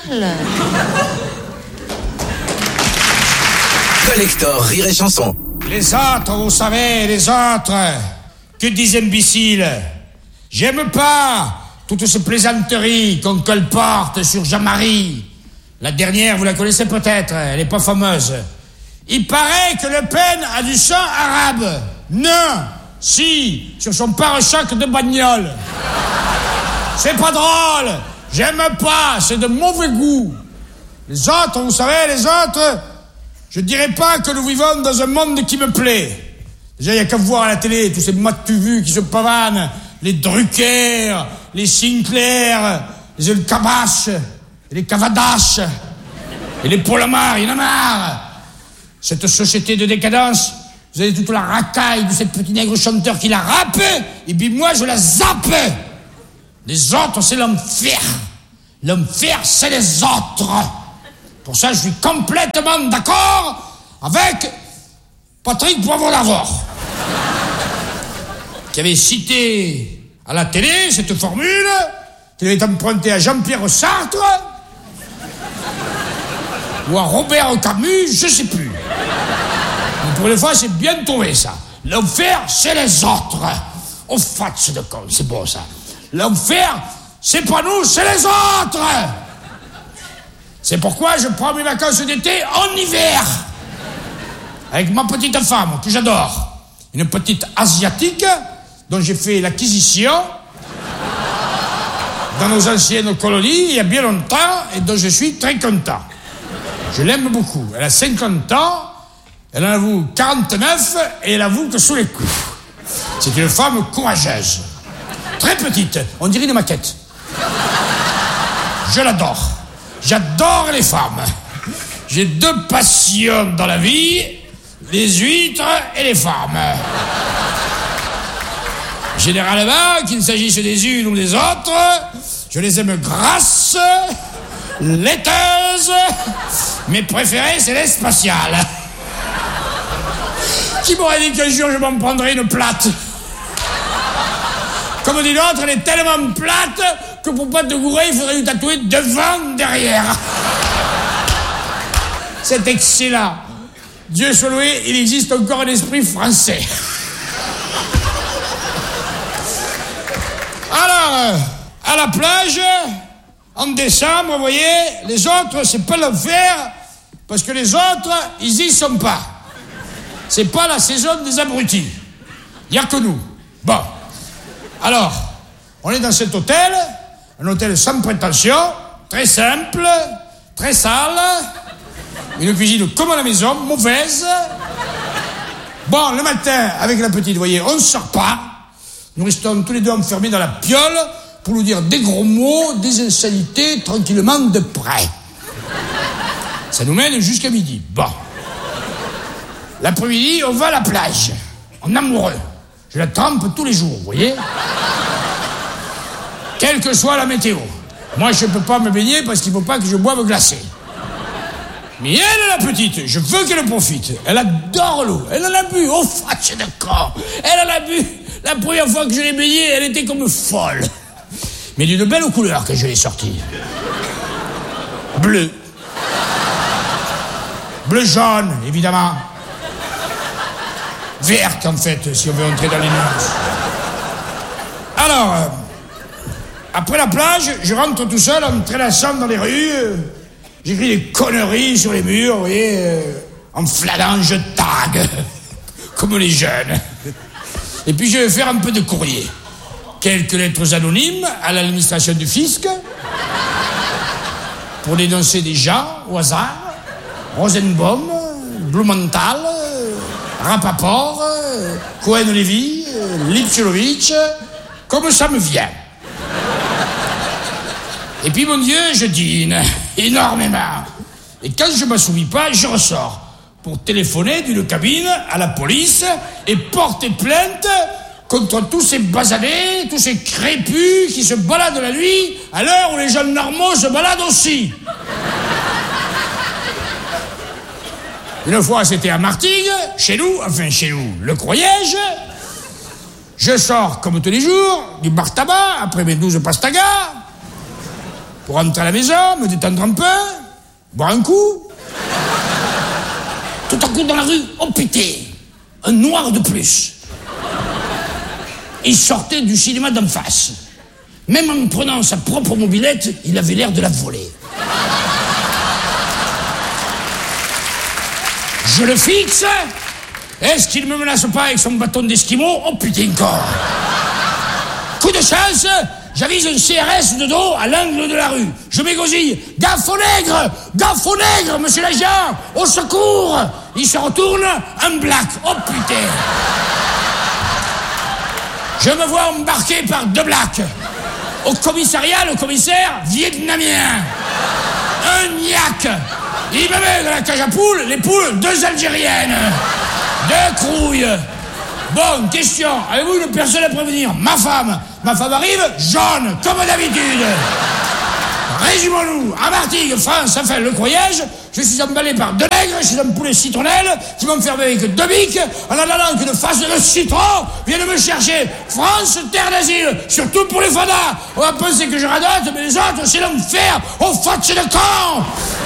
Collector Rire et Chanson. Les autres, vous savez, les autres. Que des imbéciles. J'aime pas toutes ces plaisanteries qu'on colporte sur Jean-Marie. La dernière, vous la connaissez peut-être, elle est pas fameuse. Il paraît que Le Pen a du sang arabe. Non, si, sur son pare-choc de bagnole. C'est pas drôle, j'aime pas, c'est de mauvais goût. Les autres, vous savez, les autres, je dirais pas que nous vivons dans un monde qui me plaît. Déjà, il y a qu'à voir à la télé tous ces matu-vus qui se pavanent, les Drucker, les Sinclair, les El Kabash, et les Cavadache, et les Paul Amar, il y en a marre. Cette société de décadence vous avez toute la racaille de cette petite nègre chanteur qui la rappe, et puis moi, je la zappe. Les autres, c'est l'enfer. L'enfer, c'est les autres. Pour ça, je suis complètement d'accord avec Patrick Poivre d'Arvor, qui avait cité à la télé cette formule, qu'il avait empruntée à Jean-Pierre Sartre, ou à Robert Camus, je sais plus. Mais pour une fois, c'est bien trouvé, ça. L'enfer, c'est les autres. Oh, fatse de con, c'est beau, ça. L'enfer, c'est pas nous, c'est les autres. C'est pourquoi je prends mes vacances d'été en hiver. Avec ma petite femme, que j'adore. Une petite asiatique, dont j'ai fait l'acquisition dans nos anciennes colonies, il y a bien longtemps, et dont je suis très content. Je l'aime beaucoup. Elle a 50 ans, elle en avoue 49, et elle avoue que sous les coups. C'est une femme courageuse. Très petite, on dirait une maquette. Je l'adore. J'adore les femmes. J'ai 2 passions dans la vie, les huîtres et les femmes. Généralement, qu'il s'agisse des unes ou des autres, je les aime grasses, laiteuses. Mes préférées, c'est les spatiales. Qui m'aurait dit qu'un jour je m'en prendrais une plate? Comme dit l'autre, elle est tellement plate que pour pas te gourer, il faudrait lui tatouer devant, derrière. C'est excellent. Dieu soit loué, il existe encore un esprit français. Alors, à la plage, en décembre, vous voyez, les autres, c'est pas l'enfer, parce que les autres, ils y sont pas. C'est pas la saison des abrutis. Il n'y a que nous. Bon. Alors, on est dans cet hôtel, un hôtel sans prétention, très simple, très sale, une cuisine comme à la maison, mauvaise. Bon, le matin, avec la petite, vous voyez, on ne sort pas. Nous restons tous les deux enfermés dans la piole pour nous dire des gros mots, des insanités, tranquillement de près. Ça nous mène jusqu'à midi. Bon. L'après-midi, on va à la plage, en amoureux. Je la trempe tous les jours, vous voyez. Quelle que soit la météo. Moi, je ne peux pas me baigner parce qu'il ne faut pas que je boive glacé. Mais elle, la petite, je veux qu'elle profite. Elle adore l'eau. Elle en a bu. Oh, fatche de con. Elle en a bu. La première fois que je l'ai baignée, elle était comme folle. Mais d'une belle couleur que je l'ai sortie. Bleu. Bleu jaune, évidemment. Verte, en fait, si on veut entrer dans les nuances. Alors, après la plage, je rentre tout seul en traînassant dans les rues. J'écris des conneries sur les murs, vous voyez, en flânant, je tag, comme les jeunes. Et puis je vais faire un peu de courrier. Quelques lettres anonymes à l'administration du fisc, pour dénoncer des gens au hasard. Rosenbaum, Blumenthal, Rapaport, Cohen-Lévy, Lipchelovitch, comme ça me vient. Et puis, mon Dieu, je dîne énormément. Et quand je ne m'assouvis pas, je ressors pour téléphoner d'une cabine à la police et porter plainte contre tous ces basanés, tous ces crépus qui se baladent la nuit à l'heure où les gens normaux se baladent aussi. Une fois, c'était à Martigues, chez nous, le croyais-je. Je sors, comme tous les jours, du bar tabac, après mes 12 pastagas, pour rentrer à la maison, me détendre un peu, boire un coup. Tout à coup, dans la rue, oh putain, un noir de plus. Il sortait du cinéma d'en face. Même en prenant sa propre mobilette, il avait l'air de la voler. Je le fixe. Est-ce qu'il ne me menace pas avec son bâton d'esquimau? Oh putain, encore. Coup de chance, j'avise un CRS de dos à l'angle de la rue. Je m'égosille. Gaffe au nègre, monsieur l'agent, au secours. Il se retourne, un black. Oh putain. Je me vois embarqué par 2 blacks. Au commissariat, le commissaire vietnamien. Un niaque. Il me met dans la cage à poules, les poules, 2 Algériennes. 2 crouilles. Bon, question. Avez-vous une personne à prévenir? Ma femme. Ma femme arrive, jaune, comme d'habitude. Résumons-nous. À Martigues, France, ça fait le croyage. Je suis emballé par 2 nègres, je suis un poulet citronnelle, qui vont me faire avec 2 biques, en attendant qu'une face de citron vienne me chercher. France, terre d'asile, surtout pour les fadas. On va penser que je radote, mais les autres, c'est l'enfer. On faute, c'est le camp.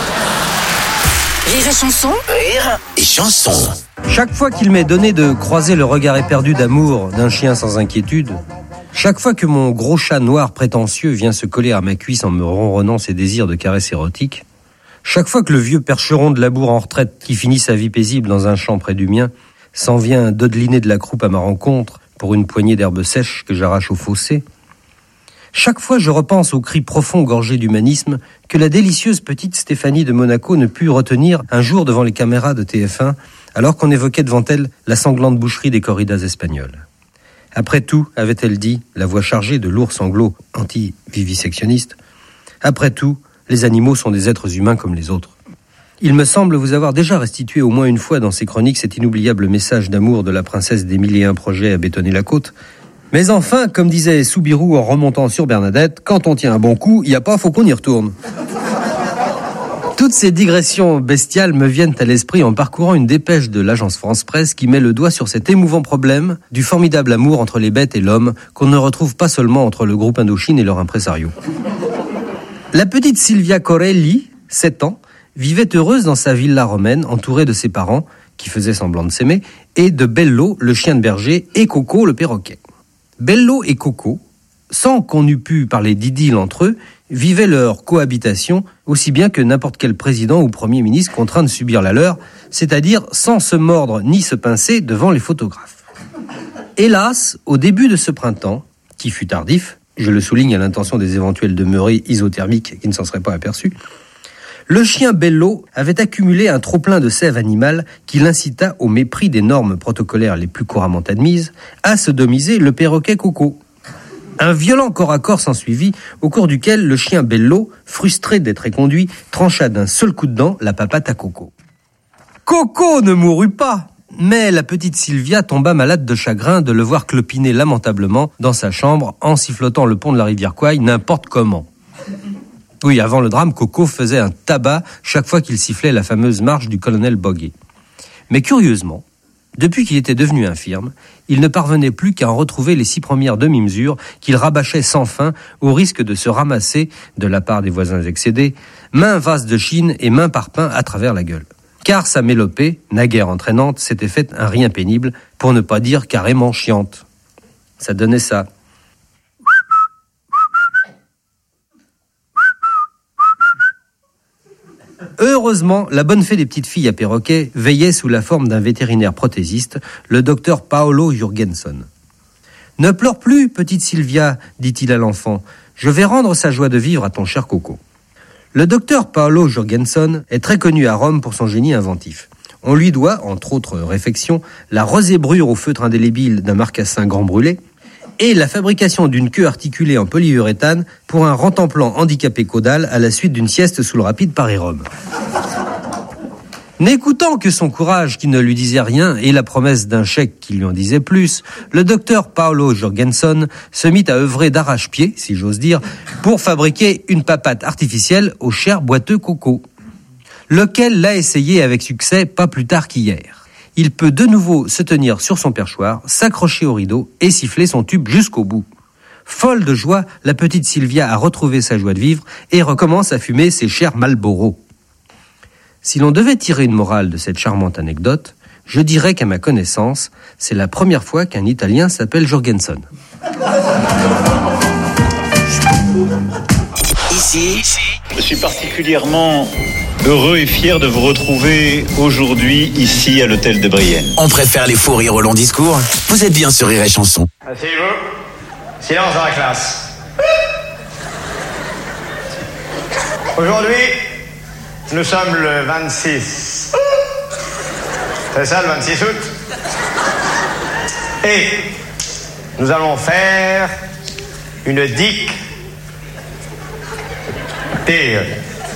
Rire et chanson. Rire et chanson. Chaque fois qu'il m'est donné de croiser le regard éperdu d'amour d'un chien sans inquiétude, chaque fois que mon gros chat noir prétentieux vient se coller à ma cuisse en me ronronnant ses désirs de caresses érotiques, chaque fois que le vieux percheron de labour en retraite qui finit sa vie paisible dans un champ près du mien s'en vient dodeliner de la croupe à ma rencontre pour une poignée d'herbes sèches que j'arrache au fossé, chaque fois je repense aux cris profonds gorgés d'humanisme que la délicieuse petite Stéphanie de Monaco ne put retenir un jour devant les caméras de TF1 alors qu'on évoquait devant elle la sanglante boucherie des corridas espagnoles. Après tout, avait-elle dit, la voix chargée de lourds sanglots anti-vivisectionnistes, après tout, les animaux sont des êtres humains comme les autres. Il me semble vous avoir déjà restitué au moins une fois dans ces chroniques cet inoubliable message d'amour de la princesse des 1001 projets à bétonner la côte. Mais enfin, comme disait Soubirou en remontant sur Bernadette, quand on tient un bon coup, il n'y a pas, faut qu'on y retourne. Toutes ces digressions bestiales me viennent à l'esprit en parcourant une dépêche de l'agence France-Presse qui met le doigt sur cet émouvant problème du formidable amour entre les bêtes et l'homme qu'on ne retrouve pas seulement entre le groupe Indochine et leur impresario. La petite Silvia Corelli, 7 ans, vivait heureuse dans sa villa romaine entourée de ses parents, qui faisaient semblant de s'aimer, et de Bello, le chien de berger, et Coco, le perroquet. Bello et Coco, sans qu'on eût pu parler d'idylle entre eux, vivaient leur cohabitation aussi bien que n'importe quel président ou premier ministre contraint de subir la leur, c'est-à-dire sans se mordre ni se pincer devant les photographes. Hélas, au début de ce printemps, qui fut tardif, je le souligne à l'intention des éventuels demeurés isothermiques qui ne s'en seraient pas aperçus, le chien Bello avait accumulé un trop-plein de sève animale qui l'incita, au mépris des normes protocolaires les plus couramment admises, à sodomiser le perroquet Coco. Un violent corps à corps s'ensuivit, au cours duquel le chien Bello, frustré d'être éconduit, trancha d'un seul coup de dent la papate à Coco. Coco ne mourut pas, mais la petite Sylvia tomba malade de chagrin de le voir clopiner lamentablement dans sa chambre en sifflotant le pont de la rivière Kouai n'importe comment. Oui, avant le drame, Coco faisait un tabac chaque fois qu'il sifflait la fameuse marche du colonel Boguet. Mais curieusement, depuis qu'il était devenu infirme, il ne parvenait plus qu'à en retrouver les 6 premières demi-mesures qu'il rabâchait sans fin au risque de se ramasser, de la part des voisins excédés, main vase de Chine et main parpaing à travers la gueule. Car sa mélopée, naguère entraînante, s'était faite un rien pénible, pour ne pas dire carrément chiante. Ça donnait ça. Heureusement, la bonne fée des petites filles à perroquet veillait sous la forme d'un vétérinaire prothésiste, le docteur Paolo Jurgenson. « Ne pleure plus, petite Sylvia, dit-il à l'enfant. Je vais rendre sa joie de vivre à ton cher Coco. » Le docteur Paolo Jurgenson est très connu à Rome pour son génie inventif. On lui doit, entre autres réfections, la rezébrure au feutre indélébile d'un marcassin grand brûlé et la fabrication d'une queue articulée en polyuréthane pour un rentemplant handicapé caudal à la suite d'une sieste sous le rapide Paris-Rome. N'écoutant que son courage qui ne lui disait rien et la promesse d'un chèque qui lui en disait plus, le docteur Paolo Jurgenson se mit à œuvrer d'arrache-pied, si j'ose dire, pour fabriquer une papate artificielle au cher boiteux Coco, lequel l'a essayé avec succès pas plus tard qu'hier. Il peut de nouveau se tenir sur son perchoir, s'accrocher au rideau et siffler son tube jusqu'au bout. Folle de joie, la petite Sylvia a retrouvé sa joie de vivre et recommence à fumer ses chers Marlboro. Si l'on devait tirer une morale de cette charmante anecdote, je dirais qu'à ma connaissance, c'est la première fois qu'un Italien s'appelle Jurgenson. Ici, je suis particulièrement heureux et fier de vous retrouver aujourd'hui ici à l'hôtel de Brienne. On préfère les fous rires au long discours. Vous êtes bien sur Rire et Chanson. Asseyez-vous. Silence dans la classe. Aujourd'hui, nous sommes le 26. C'est ça, le 26 août. Et nous allons faire une digue.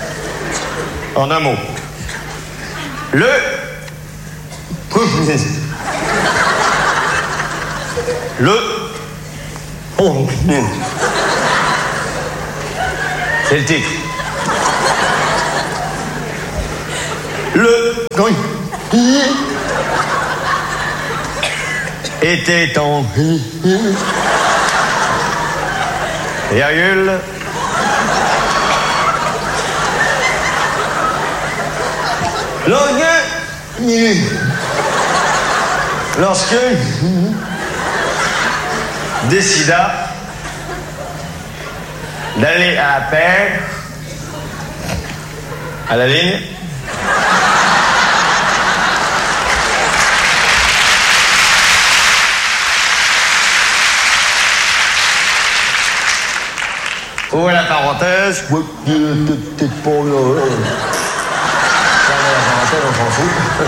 En un mot. Le Oh, c'est le titre. Le était en virgule lorsque décida d'aller à la paire à la ligne ouvrez la parenthèse. Ouais, peut-être pas là. Fermez la parenthèse, on s'en fout.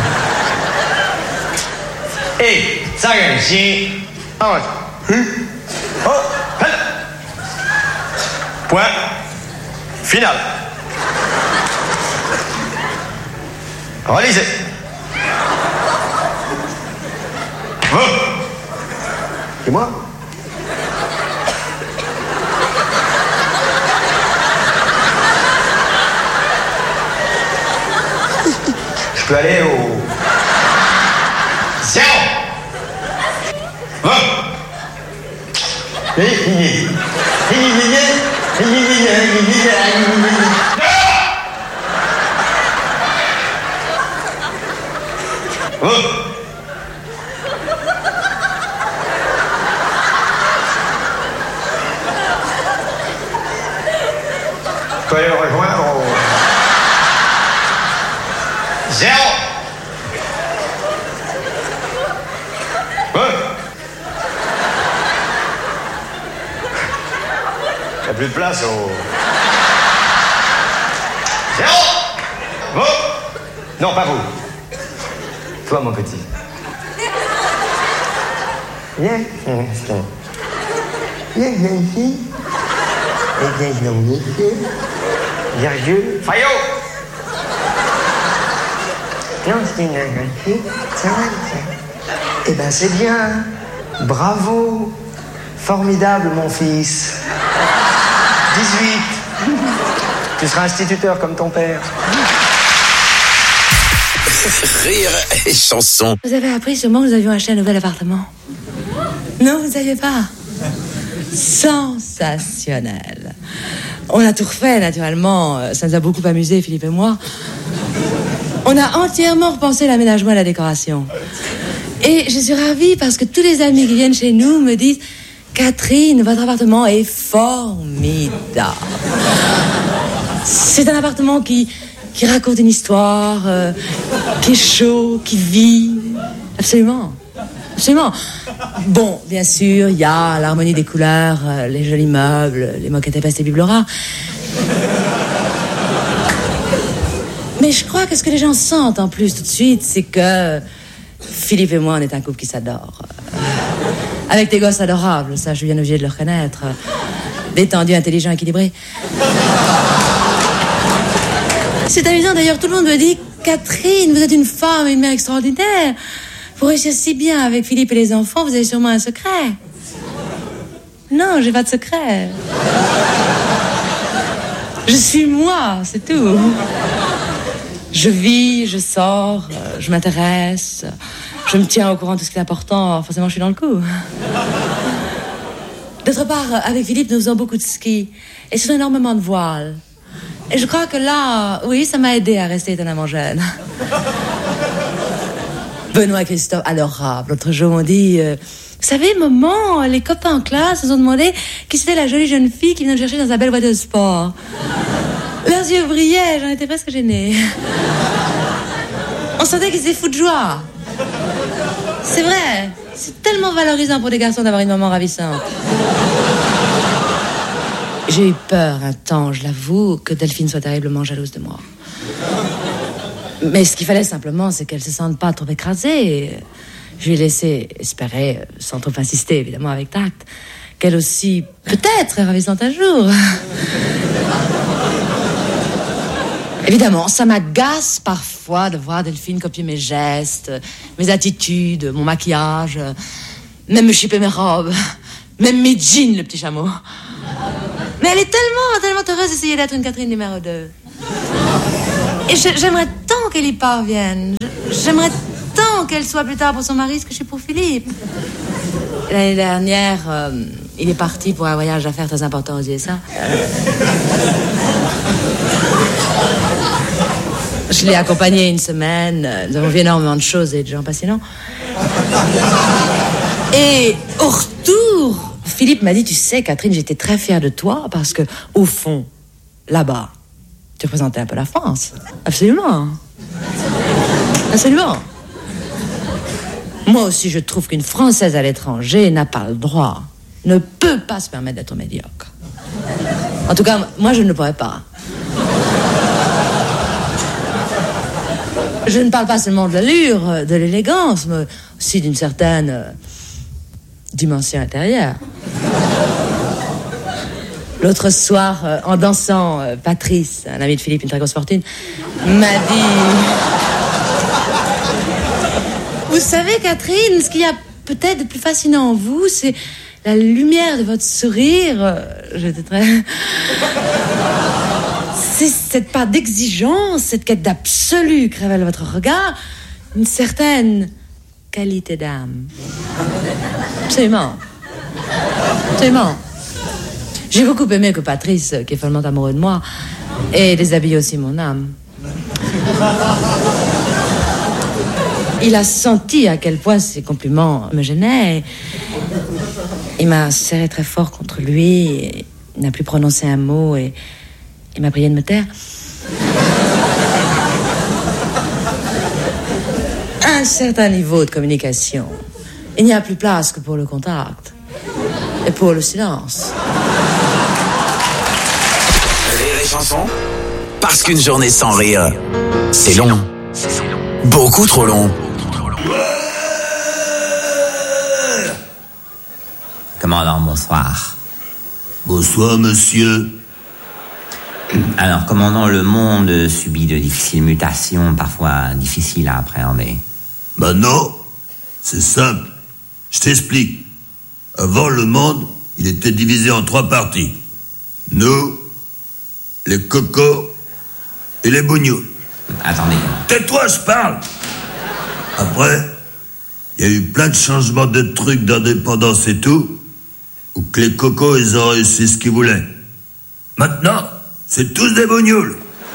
Et ça gagne ici. Ah ouais. Oh, allez. Point final. Relisez. Vous. Et moi? Je peux aller au... Zéro. Je peux aller le rejoindre au... Zéro. Il n'y a plus de place au... Zéro. Vous. Non, pas vous. Toi, mon petit. Viens. Viens ici. Et viens ici. Virgule. Fayot. Non, c'est une fille. Ça va, ça. Eh ben, c'est bien. Bravo. Formidable, mon fils. 18. Tu seras instituteur comme ton père. Rire et chanson. Vous avez appris sûrement que nous avions acheté un nouvel appartement. Non, vous ne saviez pas. Sensationnel. On a tout refait, naturellement. Ça nous a beaucoup amusé, Philippe et moi. On a entièrement repensé l'aménagement et la décoration. Et je suis ravie parce que tous les amis qui viennent chez nous me disent « Catherine, votre appartement est formidable. » C'est un appartement qui raconte une histoire, qui est chaud, qui vit. Absolument. Absolument. Bon, bien sûr, il y a l'harmonie des couleurs, les jolis meubles, les moquettes épaisses et bibelots rares. Mais je crois que ce que les gens sentent en plus tout de suite, c'est que Philippe et moi, on est un couple qui s'adore. Avec des gosses adorables, ça, je suis bien obligée de le reconnaître. Détendu, intelligent, équilibré. C'est amusant, d'ailleurs, tout le monde me dit « Catherine, vous êtes une femme et une mère extraordinaire. Pour réussir si bien avec Philippe et les enfants, vous avez sûrement un secret. » Non, j'ai pas de secret. Je suis moi, c'est tout. Je vis, je sors, je m'intéresse, je me tiens au courant de tout ce qui est important. Forcément, je suis dans le coup. D'autre part, avec Philippe, nous faisons beaucoup de ski et surtout énormément de voile. Et je crois que là, oui, ça m'a aidé à rester étonnamment jeune. Benoît et Christophe, adorable. L'autre jour, on dit... vous savez, maman, les copains en classe nous ont demandé qui c'était la jolie jeune fille qui venait nous chercher dans sa belle voiture de sport. Leurs yeux brillaient, j'en étais presque gênée. On sentait qu'ils étaient fous de joie. C'est vrai, c'est tellement valorisant pour des garçons d'avoir une maman ravissante. J'ai eu peur un temps, je l'avoue, que Delphine soit terriblement jalouse de moi. Mais ce qu'il fallait simplement, c'est qu'elle se sente pas trop écrasée. Je lui ai laissé espérer, sans trop insister, évidemment, avec tact, qu'elle aussi, peut-être, est ravissante un jour. Évidemment, ça m'agace parfois de voir Delphine copier mes gestes, mes attitudes, mon maquillage. Même me chipper mes robes. Même mes jeans, le petit chameau. Mais elle est tellement heureuse d'essayer d'être une Catherine numéro 2. Et j'aimerais tant qu'elle y parvienne. J'aimerais tant qu'elle soit plus tard pour son mari ce que je suis pour Philippe. L'année dernière, il est parti pour un voyage d'affaires très important aux USA. Je l'ai accompagné une semaine. Nous avons vu énormément de choses et de gens passionnants. Et au retour, Philippe m'a dit, tu sais, Catherine, j'étais très fière de toi parce que, au fond, là-bas, tu représentais un peu la France. Absolument. Absolument. Moi aussi, je trouve qu'une Française à l'étranger n'a pas le droit, ne peut pas se permettre d'être médiocre. En tout cas, moi, je ne le pourrais pas. Je ne parle pas seulement de l'allure, de l'élégance, mais aussi d'une certaine dimension intérieure. L'autre soir, en dansant, Patrice, un ami de Philippe, une très grosse fortune, m'a dit... Vous savez, Catherine, ce qu'il y a peut-être de plus fascinant en vous, c'est la lumière de votre sourire. J'étais très... C'est cette part d'exigence, cette quête d'absolu que révèle votre regard, une certaine qualité d'âme. Absolument. Absolument. J'ai beaucoup aimé que Patrice, qui est follement amoureux de moi, ait déshabillé aussi mon âme. Il a senti à quel point ces compliments me gênaient. Il m'a serré très fort contre lui, il n'a plus prononcé un mot et il m'a prié de me taire. Un certain niveau de communication. Il n'y a plus place que pour le contact et pour le silence. Rire et chanson, parce qu'une journée sans rire, c'est long. Beaucoup trop long. Commandant, bonsoir. Bonsoir, monsieur. Alors, commandant, le monde subit de difficiles mutations, parfois difficiles à appréhender. Ben non, c'est simple. Je t'explique. Avant, le monde, il était divisé en 3 parties. Nous, les cocos et les bougnoules. Attendez. Tais-toi, je parle. Après, il y a eu plein de changements de trucs d'indépendance et tout, où que les cocos, ils ont réussi ce qu'ils voulaient. Maintenant, c'est tous des bougnoules.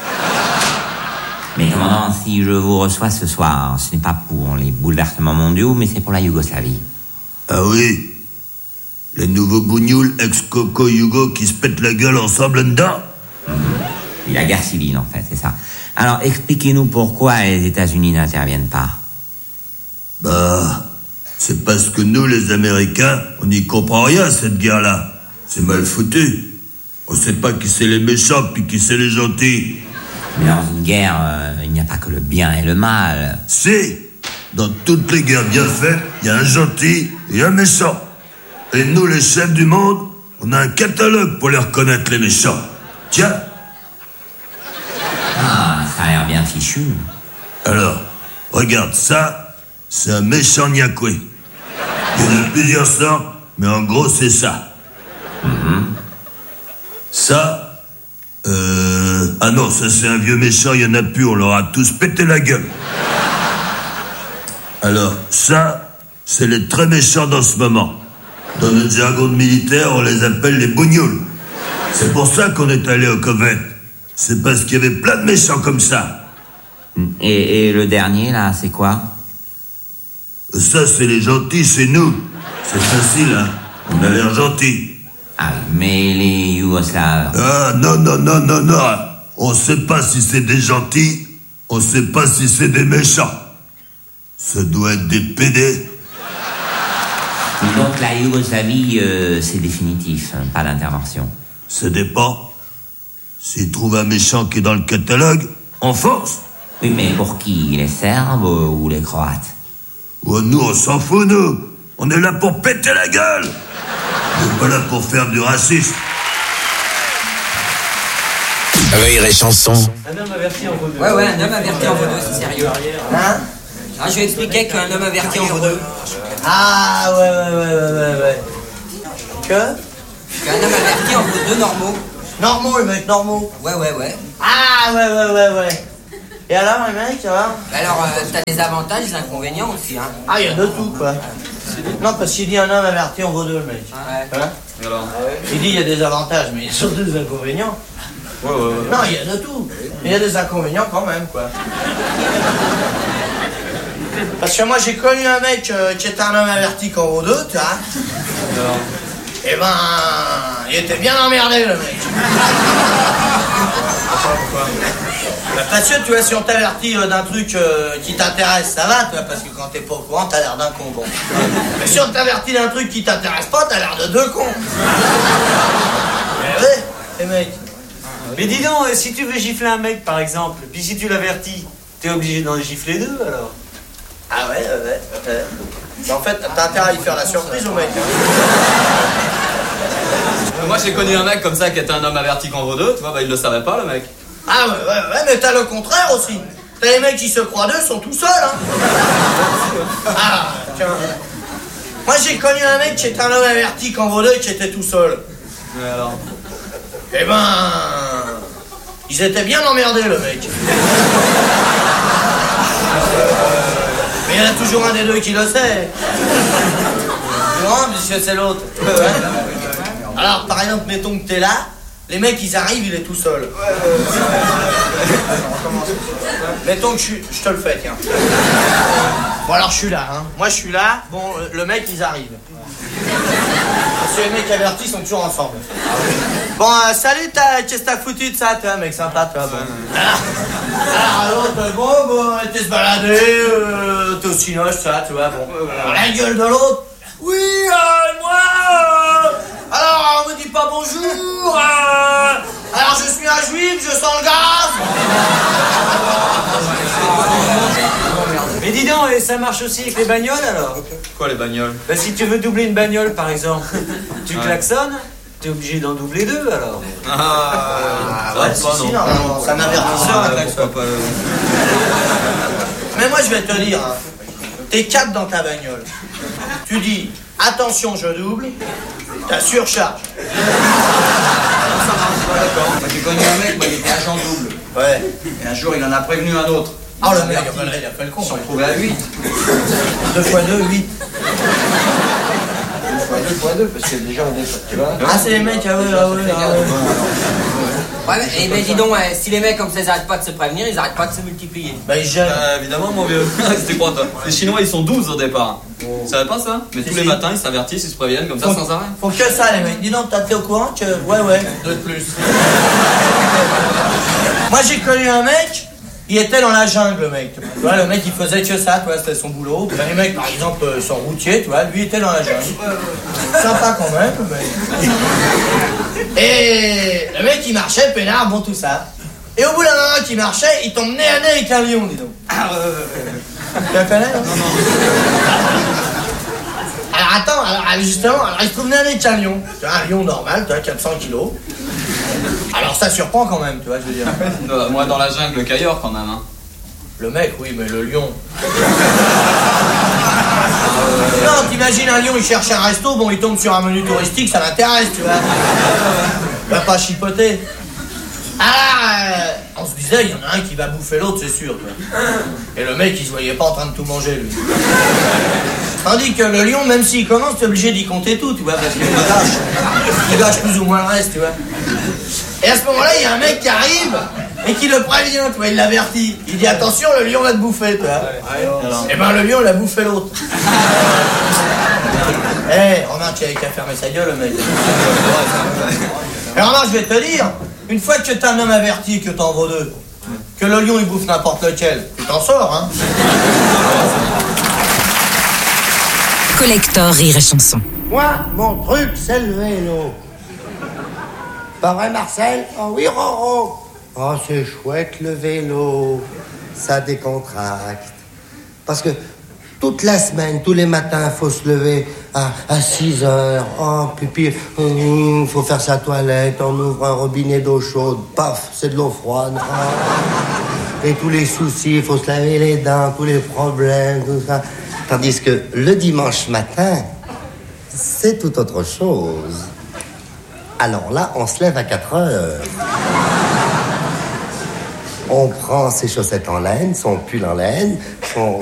Mais commandant, si je vous reçois ce soir, ce n'est pas pour les bouleversements mondiaux, mais c'est pour la Yougoslavie. Ah oui, les nouveaux bougnoules ex-coco Yougo qui se pètent la gueule ensemble dedans. Et la guerre civile, en fait, c'est ça. Alors, expliquez-nous pourquoi les États-Unis n'interviennent pas. Bah, c'est parce que nous, les Américains, on n'y comprend rien à cette guerre-là. C'est mal foutu. On sait pas qui c'est les méchants puis qui c'est les gentils. Mais dans une guerre, il n'y a pas que le bien et le mal. Si, dans toutes les guerres bien faites, il y a un gentil et un méchant. Et nous, les chefs du monde, on a un catalogue pour les reconnaître, les méchants. Tiens. Ah, ça a l'air bien fichu. Alors, regarde ça, c'est un méchant Niakoué. Il y en a plusieurs sortes, mais en gros, c'est ça. Ça, ah non, ça c'est un vieux méchant, il y en a plus, on leur a tous pété la gueule. Alors, ça, c'est les très méchants dans ce moment. Dans notre jargon de militaire, on les appelle les bougnoules. C'est pour ça qu'on est allé au Koweït. C'est parce qu'il y avait plein de méchants comme ça. Et le dernier, là, c'est quoi? Ça, c'est les gentils, c'est nous. C'est facile, hein. On a l'air gentils. Ah, mais les Yougoslaves... Ah, non. On sait pas si c'est des gentils, on sait pas si c'est des méchants. Ça doit être des pédés. Donc la Yougoslavie, c'est définitif, hein, pas d'intervention. Ça dépend. S'ils trouvent un méchant qui est dans le catalogue, on force. Oui, mais pour qui? Les Serbes ou les Croates? Oh, nous, on s'en fout, nous. On est là pour péter la gueule. On n'est pas là pour faire du racisme. Rire et chanson. Un homme averti en vaut deux. Ouais, un homme averti en vaut deux, c'est sérieux. Hein? Ah, je vais expliquer qu'un homme averti en vaut deux. Ah, ouais. Que Qu'un homme averti en vaut deux normaux. Normaux, les mecs, normaux. Ouais. Ah, ouais. Et alors, les mecs, ça va? Alors, t'as des avantages, des inconvénients aussi, hein. Ah, il y a de tout, quoi. Non, parce qu'il dit un homme averti en vaut deux, le mec. Ouais. Hein? Alors Il dit il y a des avantages, mais il y a surtout des inconvénients. Ouais. Non, il y a de tout. Il y a des inconvénients quand même, quoi. Parce que moi, j'ai connu un mec qui était un homme averti qu'en vaut deux, tu vois. Alors Eh ben, il était bien emmerdé, le mec. Pourquoi Bah, parce que, tu vois, si on t'avertit d'un truc qui t'intéresse, ça va, tu vois, parce que quand t'es pas au courant, t'as l'air d'un con, bon. Mais si on t'avertit d'un truc qui t'intéresse pas, t'as l'air de deux cons. Mais ouais, les mecs. Mais dis donc, si tu veux gifler un mec, par exemple, puis si tu l'avertis, t'es obligé d'en gifler deux, alors? Ah ouais. Mais en fait, t'as intérêt à y faire la surprise au mec. Hein. Moi j'ai connu un mec comme ça qui était un homme averti qu'en vaut deux, tu vois, bah il le savait pas le mec. Ah ouais, mais t'as le contraire aussi. T'as les mecs qui se croient deux, sont tout seuls, hein. Ah, tiens. Moi j'ai connu un mec qui était un homme averti qu'en vaut deux, qui était tout seul. Ouais alors. Eh ben... Ils étaient bien emmerdés, le mec. Mais il y en a toujours un des deux qui le sait. Non, puisque c'est l'autre. Alors, par exemple, mettons que t'es là, les mecs, ils arrivent, il est tout seul. Mettons que je te le fais, tiens. Bon, alors, je suis là, hein. Moi, je suis là. Bon, le mec, ils arrivent. Parce que les mecs avertis sont toujours ensemble. Bon, salut, qu'est-ce que t'as foutu de ça, toi, mec, sympa, toi, bon. Alors, l'autre, bon, t'es se balader, t'es au cinoche, ça, tu vois, bon. Alors, la gueule de l'autre, oui, moi, alors, on me dit pas bonjour, alors, je suis un juif, je sens le gaz. Mais dis donc, et ça marche aussi avec les bagnoles, alors? Quoi les bagnoles? Bah si tu veux doubler une bagnole, par exemple, tu klaxonnes, t'es obligé d'en doubler deux, alors? Ouais, si, non, c'est un avertisseur, un klaxon. Mais moi, je vais te dire, hein, t'es 4 dans ta bagnole. Tu dis, attention, je double, t'as surcharge. D'accord. Moi j'ai connu un mec, moi il était agent double. Ouais. Et un jour il en a prévenu un autre. Oh le mec, il a fait le con. Ils se sont retrouvés à 8. 2 x 2, 8. 2 x 2, parce que déjà on est, tu vois. Ah, c'est les mecs, ah ouais. Ouais, et ben dis donc, si les mecs comme ça ils arrêtent pas de se prévenir, ils arrêtent pas de se multiplier. Bah ils gênent. Évidemment mon vieux. C'était quoi toi? Les Chinois ils sont 12 au départ. Tu savais pas ça? Mais tous les matins ils s'avertissent, ils se préviennent comme ça sans arrêt. Faut que ça les mecs. Dis donc, t'es au courant que... Ouais, 2 de plus. Moi j'ai connu un mec, il était dans la jungle le mec. Tu vois, le mec il faisait que ça, tu vois, c'était son boulot. Les mecs par exemple sont routiers, tu vois, lui était dans la jungle. Sympa quand même, le mec. Et le mec il marchait, peinard, bon tout ça. Et au bout d'un moment qu'il marchait, il tombe nez à nez avec un lion, dis donc. Tu la connais, non? Non. Alors attends, justement, il se trouve nez à nez avec un lion. Tu vois, un lion normal, tu vois, 400 kilos. Alors ça surprend quand même, tu vois, je veux dire. Moi dans la jungle, le cailleur quand même, hein. Le mec, oui, mais le lion. Non, t'imagines un lion, il cherche un resto, bon, il tombe sur un menu touristique, ça l'intéresse, tu vois. Il va pas chipoter. On se disait, il y en a un qui va bouffer l'autre, c'est sûr, toi. Et le mec, il se voyait pas en train de tout manger, lui. Tandis que le lion, même s'il commence, t'es obligé d'y compter tout, tu vois, parce qu'il gâche plus ou moins le reste, tu vois. Et à ce moment-là, il y a un mec qui arrive et qui le prévient, tu vois, il l'avertit. Il dit, attention, le lion va te bouffer, tu vois. Et ben, le lion, il a bouffé l'autre. Remarque qu'il avait qu'à fermer sa gueule, le mec. Alors, remarque, je vais te dire, une fois que t'es un homme averti et que t'en vaux deux, que le lion, il bouffe n'importe lequel, tu t'en sors, hein. Collector Rire et Chanson. Moi, mon truc, c'est le vélo. Pas vrai, Marcel? Oh oui, Roro. Oh, c'est chouette, le vélo. Ça décontracte. Parce que toute la semaine, tous les matins, faut se lever à 6 heures. Oh, puis faut faire sa toilette. On ouvre un robinet d'eau chaude. Paf, c'est de l'eau froide. Oh. Et tous les soucis, il faut se laver les dents, tous les problèmes, tout ça. Tandis que le dimanche matin, c'est tout autre chose. Alors là, on se lève à 4 heures. On prend ses chaussettes en laine, son pull en laine, son